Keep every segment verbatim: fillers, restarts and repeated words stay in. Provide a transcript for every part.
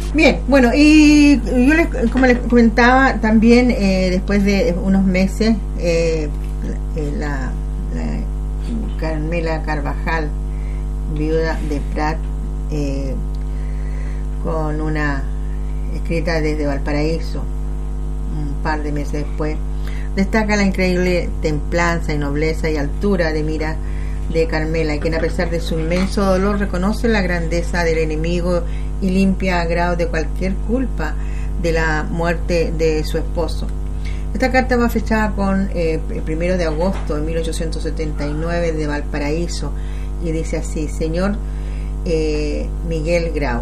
Bien, bueno, y yo les, como les comentaba también, eh, después de unos meses, eh, la, la Carmela Carvajal, viuda de Prat, eh, con una escrita desde Valparaíso, un par de meses después, destaca la increíble templanza y nobleza y altura de mira de Carmela, quien a pesar de su inmenso dolor reconoce la grandeza del enemigo y limpia a grado de cualquier culpa de la muerte de su esposo. Esta carta va fechada con eh, el primero de agosto de mil ochocientos setenta y nueve de Valparaíso y dice así: señor eh, Miguel Grau,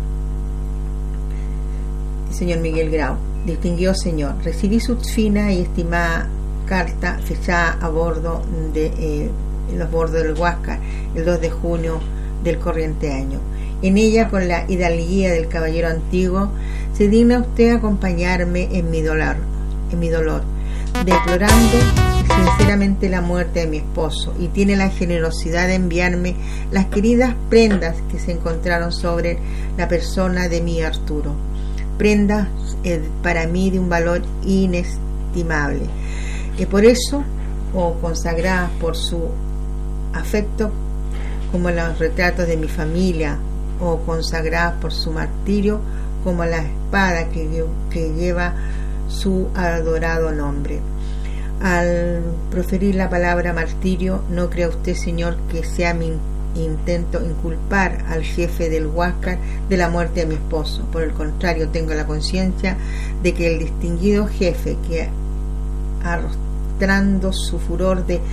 señor Miguel Grau, distinguido señor, recibí su fina y estimada carta fechada a bordo de eh, en los bordos del Huáscar el dos de junio del corriente año. En ella, con la hidalguía del caballero antiguo, se digna usted acompañarme en mi dolor, en mi dolor, deplorando sinceramente la muerte de mi esposo, y tiene la generosidad de enviarme las queridas prendas que se encontraron sobre la persona de mi Arturo, prendas eh, para mí de un valor inestimable, que por eso, o consagradas por su afecto, como los retratos de mi familia, o consagradas por su martirio, como la espada que, que lleva su adorado nombre. Al proferir la palabra martirio, no crea usted, señor, que sea mi intento inculpar al jefe del Huáscar de la muerte de mi esposo. Por el contrario, tengo la conciencia de que el distinguido jefe, que arrastrando su furor de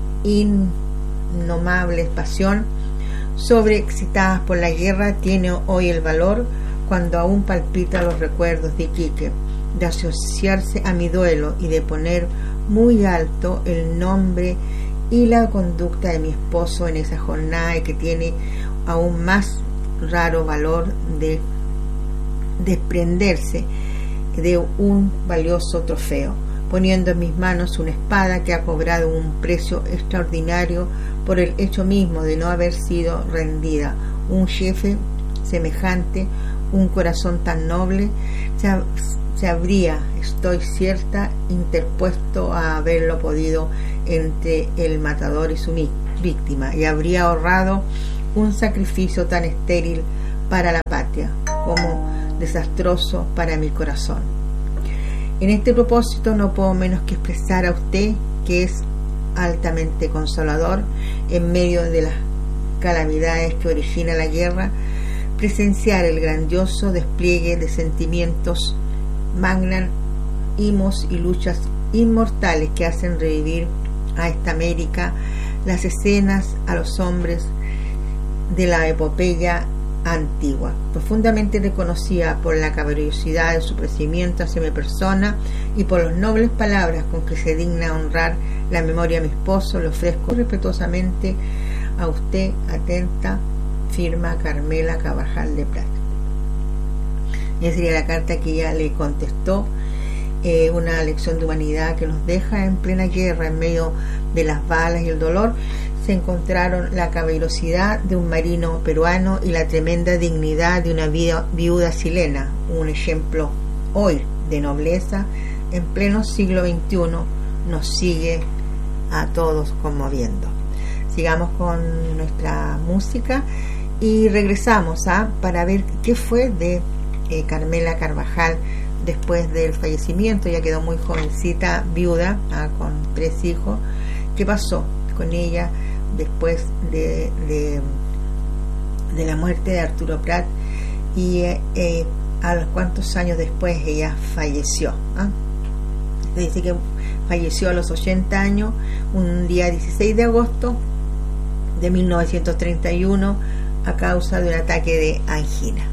innomable pasión, sobreexcitadas por la guerra, tiene hoy el valor, cuando aún palpita los recuerdos de Iquique, de asociarse a mi duelo y de poner muy alto el nombre y la conducta de mi esposo en esa jornada, y que tiene aún más raro valor de desprenderse de un valioso trofeo, poniendo en mis manos una espada que ha cobrado un precio extraordinario por el hecho mismo de no haber sido rendida. Un jefe semejante, un corazón tan noble, se, se habría, estoy cierta, interpuesto a haberlo podido entre el matador y su víctima, y habría ahorrado un sacrificio tan estéril para la patria como desastroso para mi corazón. En este propósito no puedo menos que expresar a usted que es altamente consolador, en medio de las calamidades que origina la guerra, presenciar el grandioso despliegue de sentimientos magnánimos y luchas inmortales que hacen revivir a esta América las escenas a los hombres de la epopeya antigua, profundamente reconocida por la caballerosidad de su procedimiento hacia mi persona y por las nobles palabras con que se digna honrar la memoria de mi esposo. Le ofrezco respetuosamente a usted, atenta, firma Carmela Carvajal de Prat. Esa sería la carta que ella le contestó, eh, una lección de humanidad que nos deja en plena guerra, en medio de las balas y el dolor. Se encontraron la caballerosidad de un marino peruano y la tremenda dignidad de una viuda chilena, un ejemplo hoy de nobleza en pleno siglo veintiuno, nos sigue a todos conmoviendo. Sigamos con nuestra música y regresamos ¿ah? para ver qué fue de eh, Carmela Carvajal después del fallecimiento. Ya quedó muy jovencita, viuda, ¿ah? con tres hijos. ¿Qué pasó con ella después de, de, de la muerte de Arturo Prat? Y eh, eh, a los cuantos años después ella falleció. ¿ah? Se dice que falleció a los ochenta años, un día dieciséis de agosto de mil novecientos treinta y uno, a causa de un ataque de angina.